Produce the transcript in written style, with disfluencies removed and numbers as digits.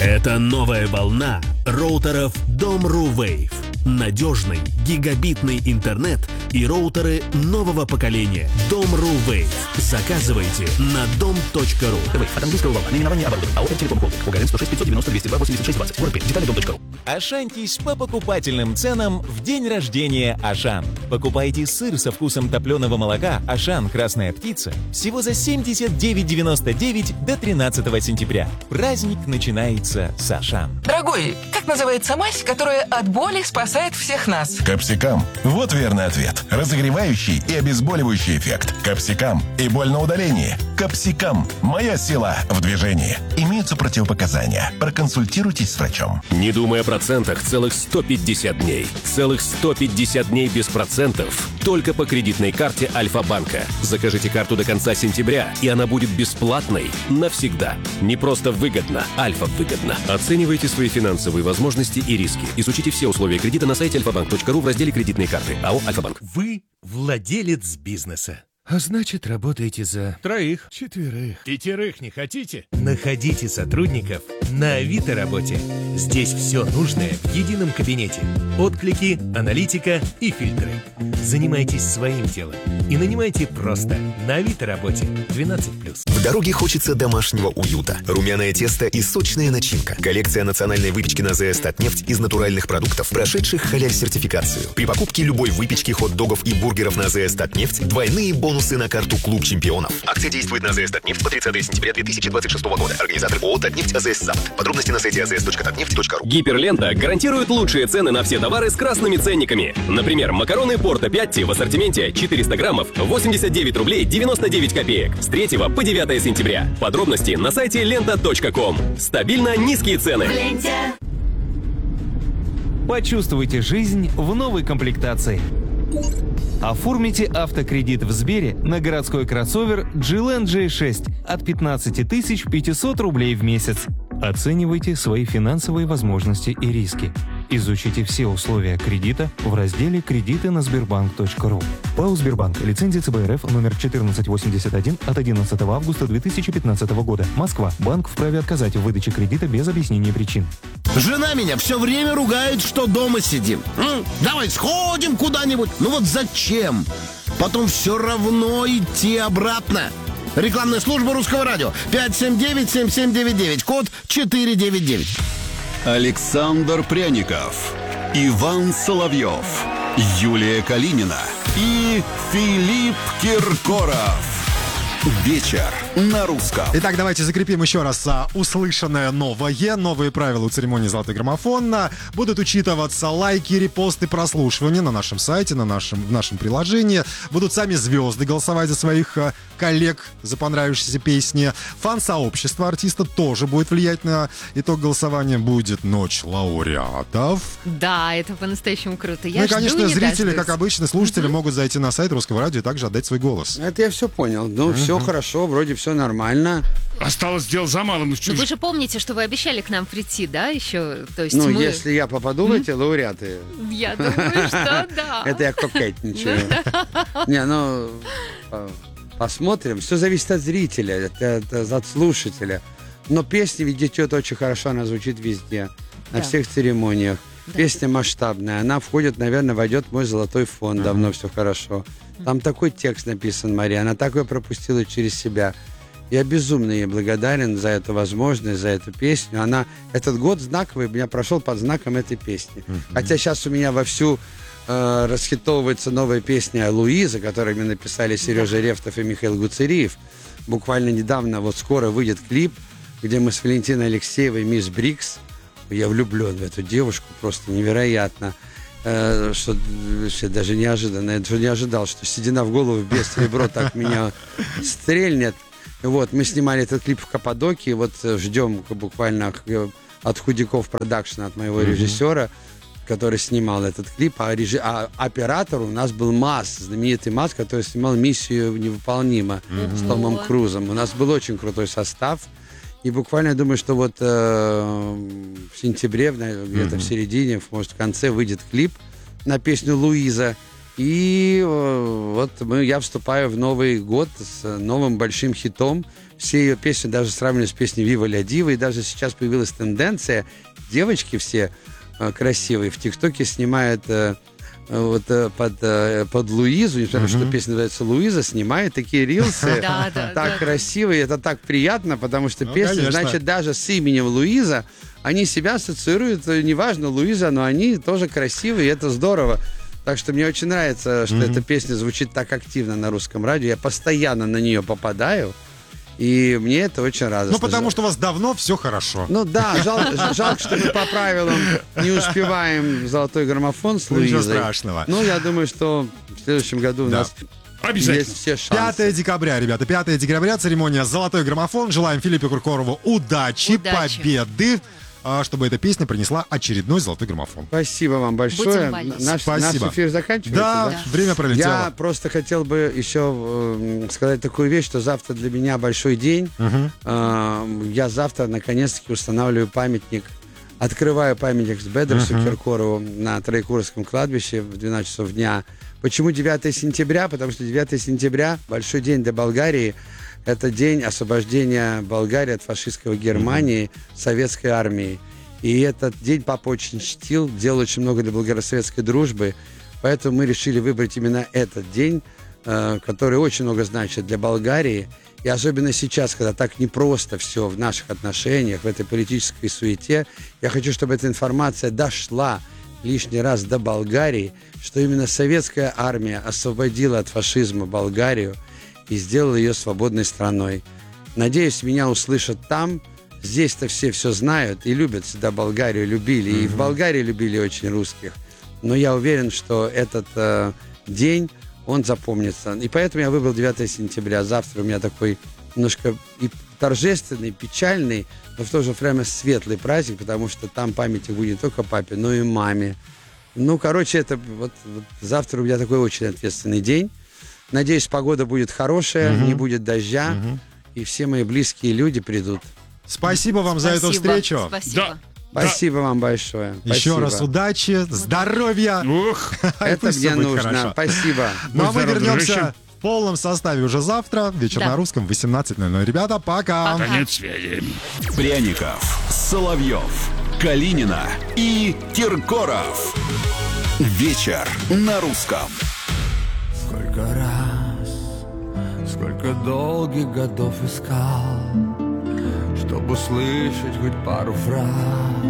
Это новая волна роутеров Dom.ru Wave. Надежный гигабитный интернет и роутеры нового поколения Dom.ru Wave. Заказывайте на dom.ru. От английского волна. Наименование оборудования. АО «Телеком Холдинг». УГРН 106 590 202 86 20. Город Пермь. Детали dom.ru. Ашантись по покупательным ценам в день рождения Ашан. Покупайте сыр со вкусом топленого молока Ашан «Красная птица» всего за 79,99 до 13 сентября. Праздник начинается с Ашан. Дорогой, как называется мазь, которая от боли спасает всех нас? Капсикам. Вот верный ответ. Разогревающий и обезболивающий эффект. Капсикам и боль на удалении. Капсикам. Моя сила в движении. Имеются противопоказания. Проконсультируйтесь с врачом. Не думай о процентах целых 150 дней. Целых 150 дней без процентов. Только по кредитной карте Альфа-банка. Закажите карту до конца сентября, и она будет бесплатной навсегда. Не просто выгодно, Альфа выгодно. Оценивайте свои финансовые возможности и риски. Изучите все условия кредита на сайте alfabank.ru в разделе «Кредитные карты». АО «Альфа-банк». Вы владелец бизнеса. А значит, работаете за 3, 4, 5 не хотите? Находите сотрудников на Авито работе. Здесь все нужное в едином кабинете. Отклики, аналитика и фильтры. Занимайтесь своим делом и нанимайте просто на Авито работе 12+. В дороге хочется домашнего уюта. Румяное тесто и сочная начинка. Коллекция национальной выпечки на ЗС «Татнефть» из натуральных продуктов, прошедших халяль-сертификацию. При покупке любой выпечки, хот-догов и бургеров на ЗС «Татнефть» двойные бонусы на карту «Клуб чемпионов». Акция действует на ЗС «Татнефть» по 30 сентября 2026 года. Организатор ООО «Татнефть АЗС Запад». Подробности на сайте azs.tatneft.ru. Гиперлента гарантирует лучшие цены на все товары с красными ценниками. Например, макароны Порто Пятти в ассортименте 400 граммов 89 рублей 99 копеек с 3 по 9 сентября. Подробности на сайте lenta.com. Стабильно низкие цены. Почувствуйте жизнь в новой комплектации. Оформите автокредит в Сбере на городской кроссовер GLN J6 от 15 500 рублей в месяц. Оценивайте свои финансовые возможности и риски. Изучите все условия кредита в разделе «Кредиты на Sberbank.ru». ПАО «Сбербанк». Лицензия ЦБ РФ номер 1481 от 11 августа 2015 года. Москва. Банк вправе отказать в выдаче кредита без объяснения причин. Жена меня все время ругает, что дома сидим. Давай сходим куда-нибудь. Ну вот зачем? Потом все равно идти обратно. Рекламная служба Русского радио. 579-7799. Код 499. Александр Пряников, Иван Соловьев, Юлия Калинина и Филипп Киркоров. Вечер на русском. Итак, давайте закрепим еще раз услышанное новое. Новые правила у церемонии «Золотой граммофон». Будут учитываться лайки, репосты, прослушивания на нашем сайте, в нашем приложении. Будут сами звезды голосовать за своих коллег за понравившиеся песни. Фан-сообщество артиста тоже будет влиять на итог голосования. Будет ночь лауреатов. Да, это по-настоящему круто. Ну и, конечно, зрители, как обычно, слушатели могут зайти на сайт Русского радио и также отдать свой голос. Это я все понял. Ну, все хорошо, вроде все нормально. Осталось дело за малым. Но вы же помните, что вы обещали к нам прийти, да, еще? То есть если я попаду в эти лауреаты... Я думаю, что да. Это я кокетничаю. Не, посмотрим. Все зависит от зрителя, от слушателя. Но песня ведь идет очень хорошо, она звучит везде, на всех церемониях. Песня масштабная, она входит, наверное, войдет в мой золотой фонд, давно все хорошо. Там такой текст написан, Мария, она такое пропустила через себя. Я безумно ей благодарен за эту возможность, за эту песню. Этот год знаковый у меня прошел под знаком этой песни. Хотя сейчас у меня вовсю расхитовывается новая песня «Луиза», которую мне написали Сережа Ревтов и Михаил Гуцериев. Буквально недавно, вот скоро выйдет клип, где мы с Валентиной Алексеевой, мисс Брикс, я влюблен в эту девушку, просто невероятно, что даже неожиданно. Я не ожидал, что «Седина в голову без серебро» так меня стрельнет. Вот, мы снимали этот клип в Каппадокии, вот ждем буквально от Худяков продакшена, от моего режиссера, который снимал этот клип, а оператор у нас был Мас, знаменитый Мас, который снимал «Миссию невыполнима» с Томом Крузом. У нас был очень крутой состав. И буквально, я думаю, что вот в сентябре, где-то в середине, может, в конце выйдет клип на песню «Луиза». И вот я вступаю в Новый год с новым большим хитом. все ее песни даже сравнивали с песней «Вива ля Дива», и даже сейчас появилась тенденция, девочки все красивые в ТикТоке снимают под Луизу, несмотря на то, что песня называется «Луиза», снимает такие рилсы, так красиво, и это так приятно, потому что песня, значит, даже с именем Луиза, они себя ассоциируют, неважно, Луиза, но они тоже красивые, и это здорово. Так что мне очень нравится, что эта песня звучит так активно на русском радио, я постоянно на нее попадаю. И мне это очень радостно. Ну, потому что у вас давно все хорошо. Ну да, жалко, что мы по правилам не успеваем в «Золотой граммофон» с Луизой. Ничего страшного. Ну, я думаю, что в следующем году у нас есть все шансы. 5 декабря, ребята, 5 декабря, церемония «Золотой граммофон». Желаем Филиппу Киркорову удачи, победы, чтобы эта песня принесла очередной «Золотой граммофон». Спасибо вам большое. Наш эфир заканчивается? Да, время пролетело. Я просто хотел бы еще сказать такую вещь, что завтра для меня большой день. Я завтра наконец-таки устанавливаю памятник, открываю памятник с Бедросу Киркорову на Троекуровском кладбище в 12 часов дня. Почему 9 сентября? Потому что 9 сентября большой день для Болгарии. Это день освобождения Болгарии от фашистской Германии, советской армии. И этот день папа очень чтил, делал очень много для болгаро-советской дружбы. Поэтому мы решили выбрать именно этот день, который очень много значит для Болгарии. И особенно сейчас, когда так непросто все в наших отношениях, в этой политической суете, я хочу, чтобы эта информация дошла лишний раз до Болгарии, что именно советская армия освободила от фашизма Болгарию и сделала ее свободной страной. Надеюсь, меня услышат там. Здесь-то все знают и любят всегда Болгарию, любили. И в Болгарии любили очень русских. Но я уверен, что этот день, он запомнится. И поэтому я выбрал 9 сентября. Завтра у меня такой немножко и торжественный, печальный, но в то же время светлый праздник, потому что там памятник будет не только папе, но и маме. Ну, короче, это вот завтра у меня такой очень ответственный день. Надеюсь, погода будет хорошая, не будет дождя, и все мои близкие люди придут. Спасибо вам за эту встречу. Спасибо. Спасибо вам большое. Еще раз удачи, здоровья. Это мне нужно. Спасибо. Ну а мы вернемся в полном составе уже завтра. Вечер на русском в 18:00. Ребята, пока. Конец связи. Пряников, Соловьев, Калинина и Киркоров. Вечер на русском. Сколько раз, сколько долгих годов искал, чтобы услышать хоть пару фраз